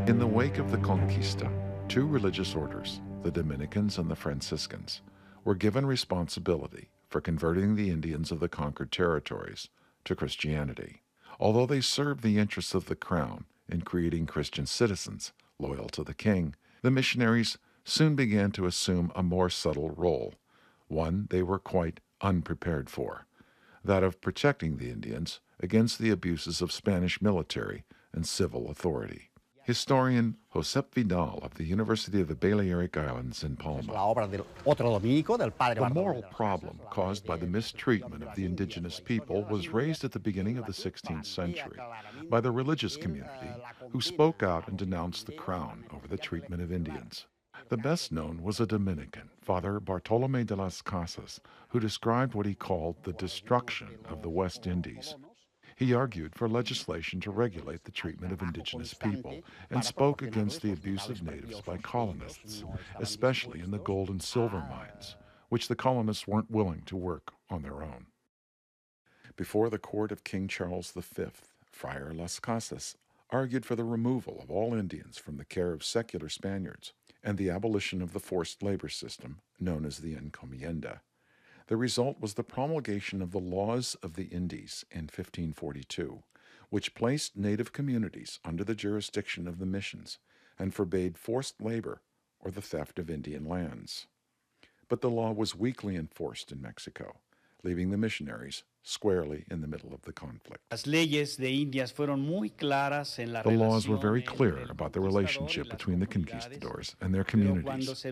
In the wake of the Conquista, two religious orders, the Dominicans and the Franciscans, were given responsibility for converting the Indians of the conquered territories to Christianity. Although they served the interests of the crown in creating Christian citizens loyal to the king, the missionaries soon began to assume a more subtle role, one they were quite unprepared for, that of protecting the Indians against the abuses of Spanish military and civil authority. Historian Josep Vidal of the University of the Balearic Islands in Palma. The moral problem caused by the mistreatment of the indigenous people was raised at the beginning of the 16th century by the religious community who spoke out and denounced the crown over the treatment of Indians. The best known was a Dominican, Father Bartolomé de las Casas, who described what he called the destruction of the West Indies. He argued for legislation to regulate the treatment of indigenous people and spoke against the abuse of natives by colonists, especially in the gold and silver mines, which the colonists weren't willing to work on their own. Before the court of King Charles V, Friar Las Casas argued for the removal of all Indians from the care of secular Spaniards and the abolition of the forced labor system known as the encomienda. The result was the promulgation of the Laws of the Indies in 1542, which placed native communities under the jurisdiction of the missions and forbade forced labor or the theft of Indian lands. But the law was weakly enforced in Mexico, leaving the missionaries squarely in the middle of the conflict. The laws were very clear about the relationship between the conquistadors and their communities.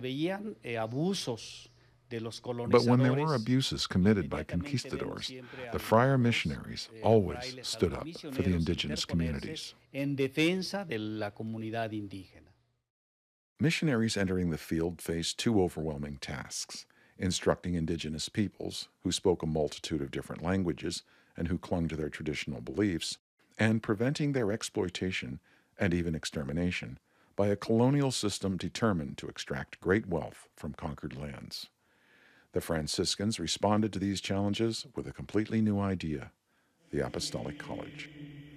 But when there were abuses committed by conquistadors, the friar missionaries always stood up for the indigenous communities. Missionaries entering the field faced two overwhelming tasks: instructing indigenous peoples, who spoke a multitude of different languages and who clung to their traditional beliefs, and preventing their exploitation and even extermination by a colonial system determined to extract great wealth from conquered lands. The Franciscans responded to these challenges with a completely new idea: the Apostolic College.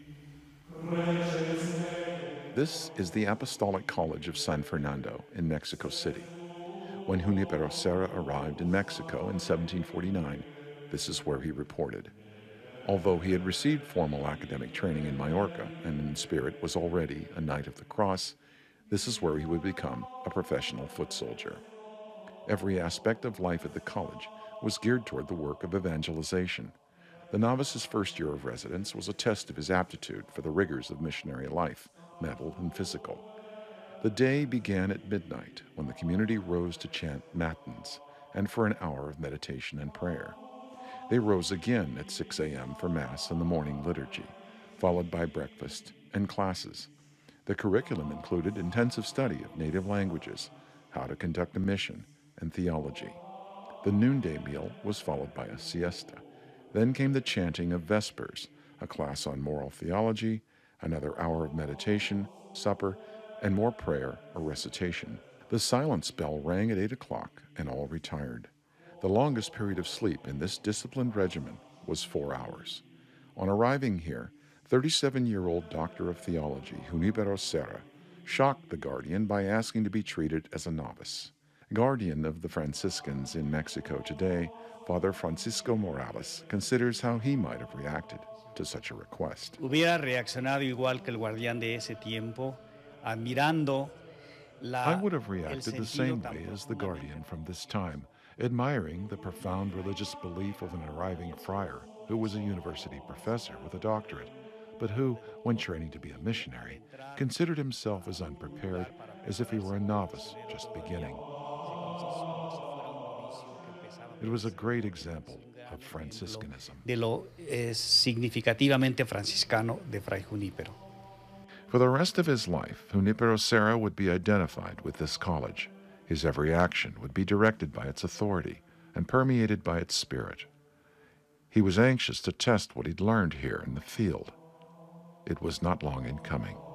This is the Apostolic College of San Fernando in Mexico City. When Junipero Serra arrived in Mexico in 1749, this is where he reported. Although he had received formal academic training in Majorca and in spirit was already a Knight of the Cross, this is where he would become a professional foot soldier. Every aspect of life at the college was geared toward the work of evangelization. The novice's first year of residence was a test of his aptitude for the rigors of missionary life, mental and physical. The day began at midnight when the community rose to chant matins and for an hour of meditation and prayer. They rose again at 6 a.m. for Mass and the morning liturgy, followed by breakfast and classes. The curriculum included intensive study of native languages, how to conduct a mission, and theology. The noonday meal was followed by a siesta. Then came the chanting of Vespers, a class on moral theology, another hour of meditation, supper, and more prayer or recitation. The silence bell rang at 8 o'clock, and all retired. The longest period of sleep in this disciplined regimen was 4 hours. On arriving here, 37-year-old doctor of theology Junipero Serra shocked the guardian by asking to be treated as a novice. Guardian of the Franciscans in Mexico today, Father Francisco Morales considers how he might have reacted to such a request. Hubiera reaccionado igual que el guardián de ese tiempo, admirando I would have reacted the same way as the guardian from this time, admiring the profound religious belief of an arriving friar who was a university professor with a doctorate, but who, when training to be a missionary, considered himself as unprepared as if he were a novice just beginning. It was a great example of Franciscanism. De lo significativamente franciscano de Fray Junípero. For the rest of his life, Junipero Serra would be identified with this college. His every action would be directed by its authority and permeated by its spirit. He was anxious to test what he'd learned here in the field. It was not long in coming.